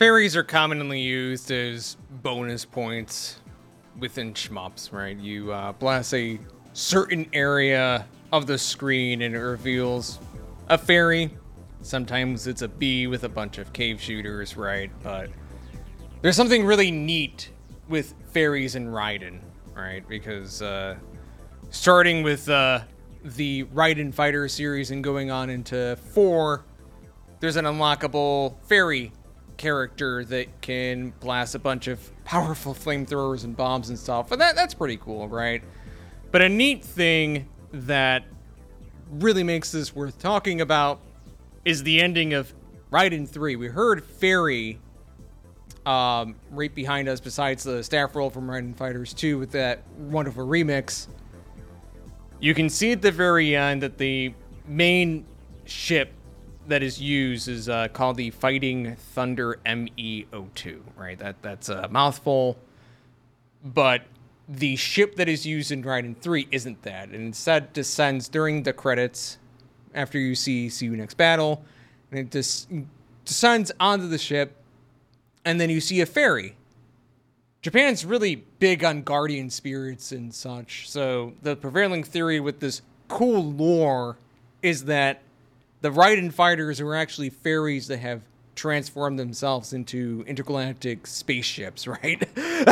Fairies are commonly used as bonus points within shmups, right? You blast a certain area of the screen and it reveals a fairy. Sometimes it's a bee with a bunch of cave shooters, right? But there's something really neat with fairies in Raiden, right? Because starting with the Raiden Fighter series and going on into 4, there's an unlockable fairy character that can blast a bunch of powerful flamethrowers and bombs and stuff. But that's pretty cool, right? But a neat thing that really makes this worth talking about is the ending of Raiden 3. We heard Fairy right behind us, besides the staff roll from Raiden Fighters 2 with that wonderful remix. You can see at the very end that the main ship that is used is called the Fighting Thunder ME02, right? That's a mouthful, but the ship that is used in Raiden 3 isn't that, and instead descends during the credits after you see you next battle, and it descends onto the ship, and then you see a fairy. Japan's really big on guardian spirits and such, so the prevailing theory with this cool lore is that the Raiden fighters are actually fairies that have transformed themselves into intergalactic spaceships, right?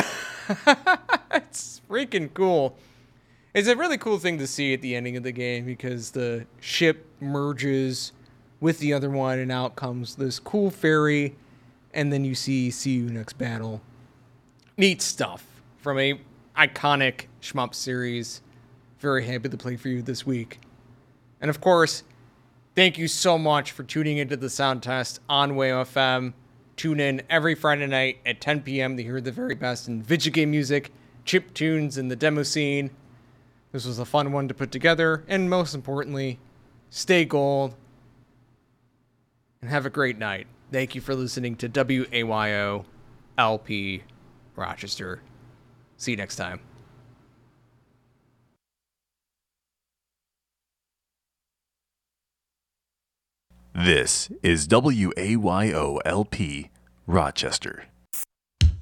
It's freaking cool. It's a really cool thing to see at the ending of the game because the ship merges with the other one and out comes this cool fairy, and then you see you next battle. Neat stuff from a iconic shmup series. Very happy to play for you this week. And of course, thank you so much for tuning into the sound test on WAYO FM. Tune in every Friday night at 10 p.m. to hear the very best in video game music, chip tunes, and the demo scene. This was a fun one to put together, and most importantly, stay gold and have a great night. Thank you for listening to WAYO LP Rochester. See you next time. This is WAYO LP Rochester.